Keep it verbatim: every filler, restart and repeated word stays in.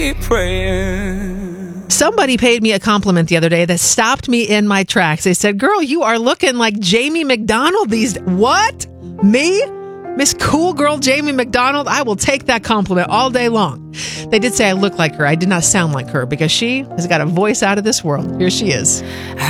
Somebody paid me a compliment the other day that stopped me in my tracks. They said, girl, you are looking like Jamie McDonald these... What? Me? Miss Cool Girl Jamie McDonald? I will take that compliment all day long. They did say I look like her. I did not sound like her because she has got a voice out of this world. Here she is.